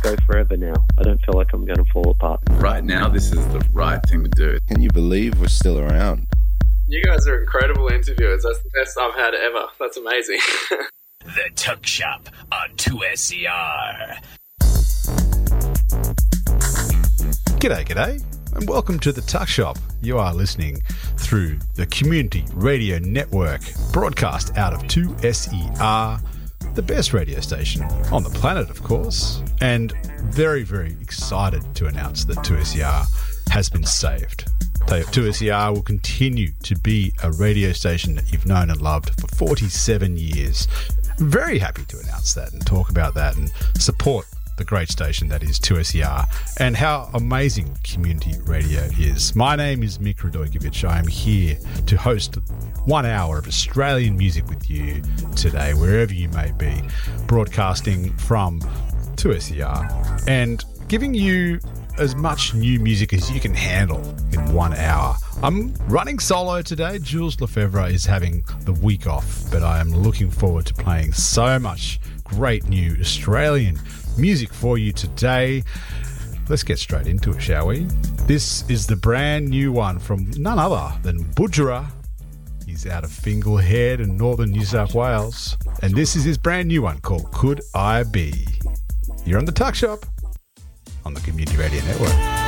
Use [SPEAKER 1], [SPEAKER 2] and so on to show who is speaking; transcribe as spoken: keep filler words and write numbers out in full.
[SPEAKER 1] go forever now. I don't feel like I'm going to fall apart.
[SPEAKER 2] Right now, this is the right thing to do.
[SPEAKER 3] Can you believe we're still around?
[SPEAKER 4] You guys are incredible interviewers. That's the best I've had ever. That's amazing.
[SPEAKER 5] The Tuck Shop on two S E R.
[SPEAKER 6] G'day, g'day, and welcome to the Tuck Shop. You are listening through the Community Radio Network, broadcast out of two S E R, the best radio station on the planet, of course, and very, very excited to announce that two S E R has been saved. two S E R will continue to be a radio station that you've known and loved for forty-seven years. I'm very happy to announce that and talk about that and support the great station that is two S E R and how amazing community radio is. My name is Mick Radojkovic. I am here to host one hour of Australian music with you today, wherever you may be, broadcasting from two S E R and giving you as much new music as you can handle in one hour. I'm running solo today. Jules Lefebvre is having the week off, but I am looking forward to playing so much great new Australian music for you today. Let's get straight into it, shall we? This is the brand new one from none other than Budjerah. He's out of Finglehead in northern New South Wales, and this is his brand new one called Could I Be. You're on the Tuck Shop on the Community Radio Network.